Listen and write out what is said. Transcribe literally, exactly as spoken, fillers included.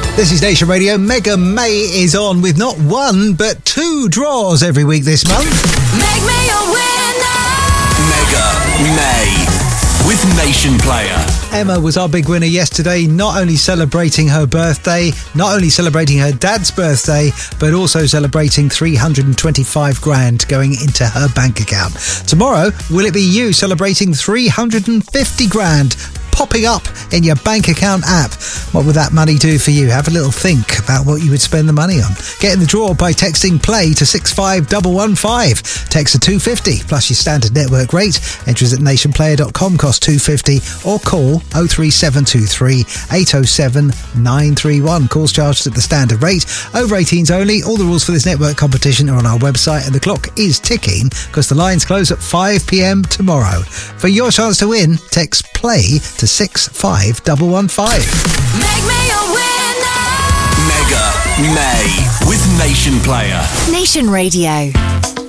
This is Nation Radio. Mega May is on with not one, but two draws every week this month. Make me a winner! Mega May with Nation Player. Emma was our big winner yesterday, not only celebrating her birthday, not only celebrating her dad's birthday, but also celebrating three hundred twenty-five grand going into her bank account. Tomorrow, will it be you celebrating three hundred fifty grand popping up in your bank account app? What would that money do for you? Have a little think about what you would spend the money on. Get in the draw by texting play to six five one one five. Text to two fifty plus your standard network rate. Entries at nationplayer dot com cost two fifty or call oh three seven two three eight oh seven nine three one. Calls charged at the standard rate. Over eighteens only. All the rules for this network competition are on our website, and the clock is ticking because the lines close at five p.m. tomorrow. For your chance to win, text play to six five one one five. Make me a winner! Mega May with Nation Player. Nation Radio.